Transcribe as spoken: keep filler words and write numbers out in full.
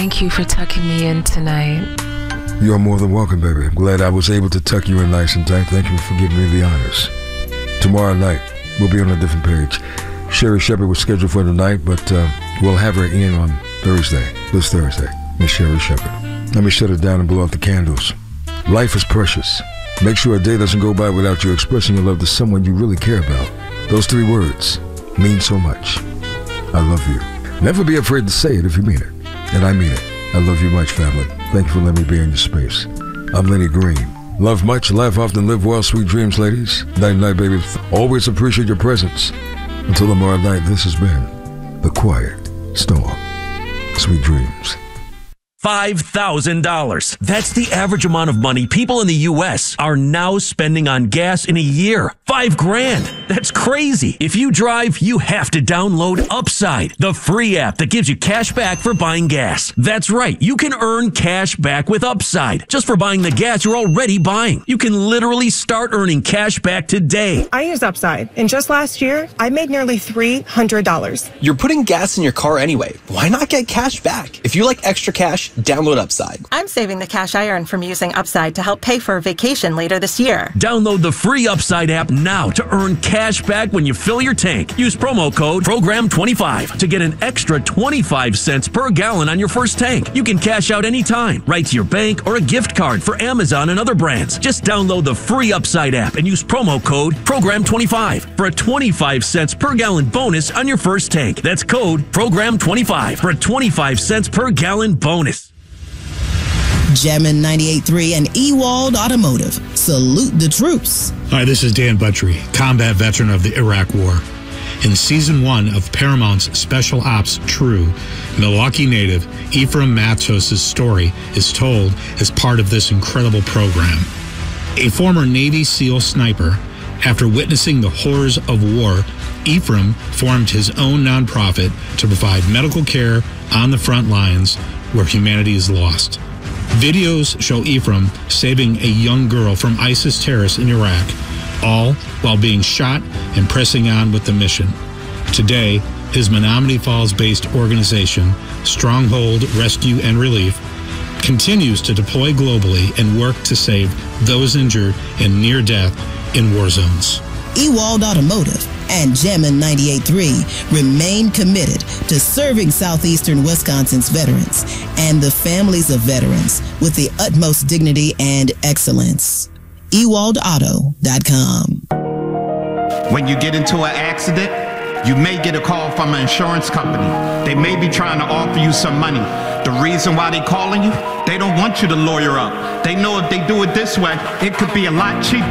Thank you for tucking me in tonight. You're more than welcome, baby. I'm glad I was able to tuck you in nice and tight. Thank you for giving me the honors. Tomorrow night, we'll be on a different page. Sherry Shepherd was scheduled for tonight, but uh, we'll have her in on Thursday, this Thursday, Miss Sherry Shepherd. Let me shut it down and blow out the candles. Life is precious. Make sure a day doesn't go by without you expressing your love to someone you really care about. Those three words mean so much. I love you. Never be afraid to say it if you mean it. And I mean it. I love you much, family. Thank you for letting me be in your space. I'm Lenny Green. Love much, laugh often, live well, sweet dreams, ladies. Night, night, baby. Always appreciate your presence. Until tomorrow night, this has been The Quiet Storm. Sweet dreams. five thousand dollars. That's the average amount of money people in the U S are now spending on gas in a year. Five grand. That's crazy. If you drive, you have to download Upside, the free app that gives you cash back for buying gas. That's right. You can earn cash back with Upside just for buying the gas you're already buying. You can literally start earning cash back today. I use Upside, and just last year, I made nearly three hundred dollars. You're putting gas in your car anyway. Why not get cash back? If you like extra cash, download Upside. I'm saving the cash I earn from using Upside to help pay for a vacation later this year. Download the free Upside app now to earn cash back when you fill your tank. Use promo code program twenty-five to get an extra twenty-five cents per gallon on your first tank. You can cash out anytime, right to your bank or a gift card for Amazon and other brands. Just download the free Upside app and use promo code program twenty-five for a twenty-five cents per gallon bonus on your first tank. That's code program twenty-five for a twenty-five cents per gallon bonus. Jammin' ninety-eight point three and Ewald Automotive. Salute the troops. Hi, this is Dan Buttrey, combat veteran of the Iraq War. In season one of Paramount's Special Ops True, Milwaukee native Ephraim Matos' story is told as part of this incredible program. A former Navy SEAL sniper, after witnessing the horrors of war, Ephraim formed his own nonprofit to provide medical care on the front lines where humanity is lost. Videos show Ephraim saving a young girl from ISIS terrorists in Iraq, all while being shot and pressing on with the mission. Today, his Menominee Falls-based organization, Stronghold Rescue and Relief, continues to deploy globally and work to save those injured and near death in war zones. Ewald Automotive and Jammin' ninety-eight point three remain committed to serving southeastern Wisconsin's veterans and the families of veterans with the utmost dignity and excellence. Ewald Auto dot com. When you get into an accident, you may get a call from an insurance company. They may be trying to offer you some money. The reason why they're calling you, they don't want you to lawyer up. They know if they do it this way, it could be a lot cheaper.